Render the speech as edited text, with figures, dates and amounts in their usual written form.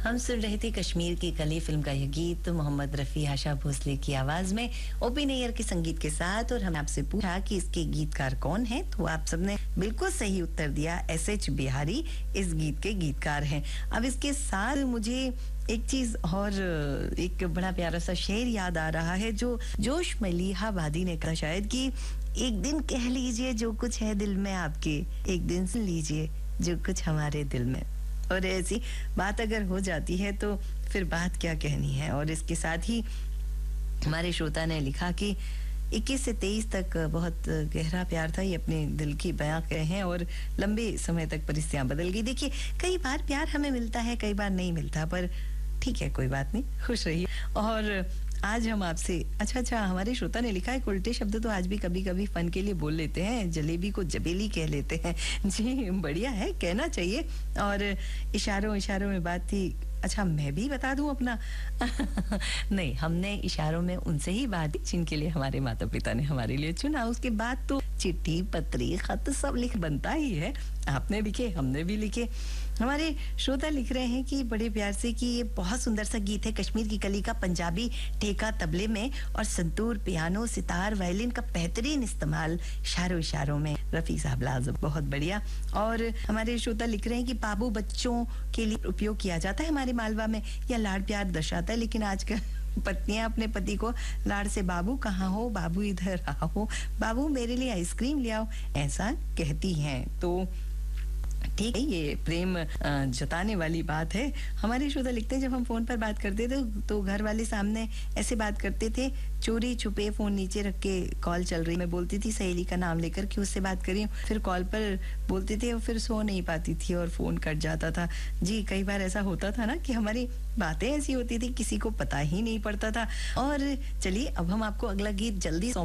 हम सुन रहे थे कश्मीर की कली फिल्म का यह गीत मोहम्मद रफी आशा भोसले की आवाज में ओपी नैयर के संगीत के साथ। और हमने आपसे पूछा कि इसके गीतकार कौन है, तो आप सबने बिल्कुल सही उत्तर दिया, एस.एच. बिहारी इस गीत के गीतकार हैं। अब इसके साथ मुझे एक चीज और एक बड़ा प्यारा सा शेर याद आ रहा है जो जोश मलिहाबादी ने कहा शायद कि एक दिन कह लीजिए जो कुछ है दिल में आपके, एक दिन सुन लीजिए जो कुछ हमारे दिल में। और ऐसी बात अगर हो जाती है तो फिर बात क्या कहनी है। और इसके साथ ही हमारे श्रोता ने लिखा कि 21 से 23 तक बहुत गहरा प्यार था, ये अपने दिल की बयां कर रहे हैं और लंबे समय तक परिस्थितियां बदल गई। देखिए कई बार प्यार हमें मिलता है, कई बार नहीं मिलता, पर ठीक है कोई बात नहीं, खुश रहिए। और आज हम आपसे अच्छा हमारे श्रोता ने लिखा है उल्टे शब्द तो आज भी कभी कभी फन के लिए बोल लेते हैं, जलेबी को जबेली कह लेते हैं। जी बढ़िया है, कहना चाहिए। और इशारों में बात थी। अच्छा मैं भी बता दूं अपना नहीं, हमने इशारों में उनसे ही बात की जिनके लिए हमारे माता पिता ने हमारे लिए चुना। उसके बाद तो चिट्ठी पत्री खत सब लिख बनता ही है। आपने लिखे, हमने भी लिखे। हमारे श्रोता लिख रहे हैं कि बड़े प्यार से कि ये बहुत सुंदर सा गीत है कश्मीर की कली का, पंजाबी ठेका तबले में और संतूर पियानो सितार वायलिन का बेहतरीन इस्तेमाल इशारों में। रफी साहब लाजब, बहुत बढ़िया। और हमारे श्रोता लिख रहे हैं कि बाबू बच्चों के लिए उपयोग किया जाता है हमारे मालवा में, यह लाड प्यार दर्शाता है, लेकिन आजकल पत्नियां अपने पति को लाड से बाबू कहाँ हो, बाबू इधर आओ, बाबू मेरे लिए आइसक्रीम ले आओ, ऐसा कहती हैं। तो ठीक है, ये प्रेम जताने वाली बात है। हमारे श्रोता लिखते हैं जब हम फोन पर बात करते थे तो घर वाले सामने ऐसे बात करते थे, चोरी छुपे फोन नीचे रख के कॉल चल रही, मैं बोलती थी सहेली का नाम लेकर कि उससे बात करी, फिर कॉल पर बोलते थे और फिर सो नहीं पाती थी और फोन कट जाता था। जी कई बार ऐसा होता था ना कि हमारी बातें ऐसी होती थी किसी को पता ही नहीं पड़ता था। और चलिए अब हम आपको अगला गीत जल्दी